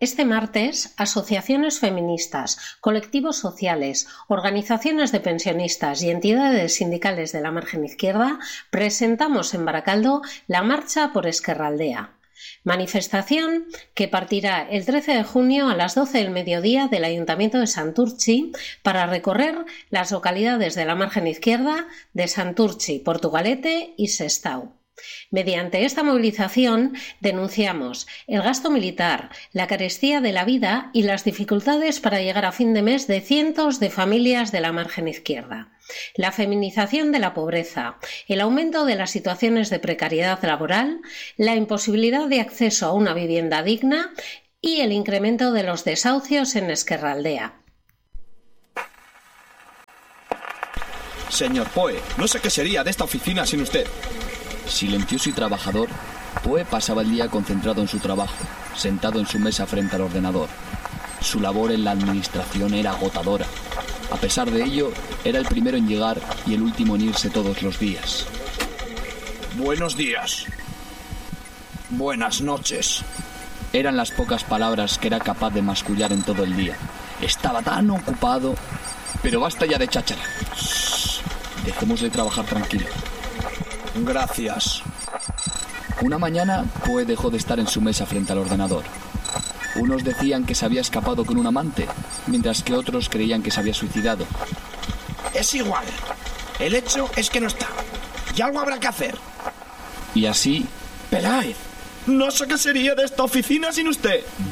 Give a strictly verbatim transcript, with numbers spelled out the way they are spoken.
Este martes, asociaciones feministas, colectivos sociales, organizaciones de pensionistas y entidades sindicales de la margen izquierda presentamos en Baracaldo la Marcha por Ezkerraldea. Manifestación que partirá el trece de junio a las doce del mediodía del Ayuntamiento de Santurtzi para recorrer las localidades de la margen izquierda de Santurtzi, Portugalete y Sestao. Mediante esta movilización denunciamos el gasto militar, la carestía de la vida y las dificultades para llegar a fin de mes de cientos de familias de la margen izquierda, la feminización de la pobreza, el aumento de las situaciones de precariedad laboral, la imposibilidad de acceso a una vivienda digna y el incremento de los desahucios en Ezkerraldea. Señor Poe, no sé qué sería de esta oficina sin usted. Silencioso y trabajador, Poe pasaba el día concentrado en su trabajo, sentado en su mesa frente al ordenador. Su labor en la administración era agotadora. A pesar de ello, era el primero en llegar y el último en irse todos los días. Buenos días. Buenas noches. Eran las pocas palabras que era capaz de mascullar en todo el día. Estaba tan ocupado... Pero basta ya de cháchara. Dejemos de trabajar tranquilo. Gracias. Una mañana, Poe dejó de estar en su mesa frente al ordenador. Unos decían que se había escapado con un amante, mientras que otros creían que se había suicidado. Es igual. El hecho es que no está. Y algo habrá que hacer. Y así... Peláez, no sé qué sería de esta oficina sin usted.